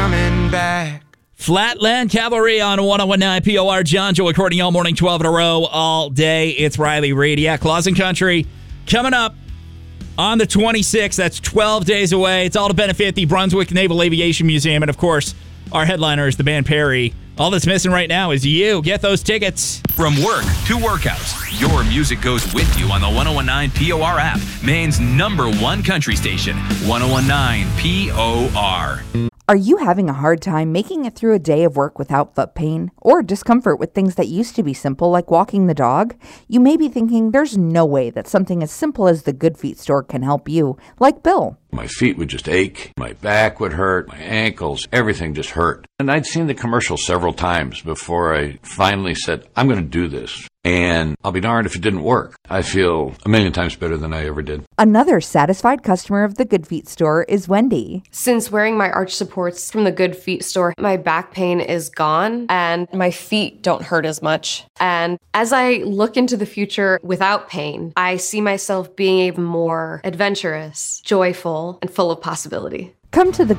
coming back. Flatland Cavalry on 101.9 POR. John Joe recording all morning, 12 in a row, all day. It's Riley Reid. Yeah, Clausen Country coming up on the 26th. That's 12 days away. It's all to benefit the Brunswick Naval Aviation Museum. And, of course, our headliner is the band Perry. All that's missing right now is you. Get those tickets. From work to workouts, your music goes with you on the 101.9 POR app, Maine's #1 country station, 101.9 POR. Are you having a hard time making it through a day of work without foot pain or discomfort with things that used to be simple like walking the dog? You may be thinking there's no way that something as simple as the Good Feet store can help you, like Bill. My feet would just ache, my back would hurt, my ankles, everything just hurt. And I'd seen the commercial several times before I finally said, I'm going to do this. And I'll be darned if it didn't work. I feel a million times better than I ever did. Another satisfied customer of the Good Feet store is Wendy. Since wearing my arch supports from the Good Feet store, my back pain is gone and my feet don't hurt as much. And as I look into the future without pain, I see myself being even more adventurous, joyful, and full of possibility. Come to the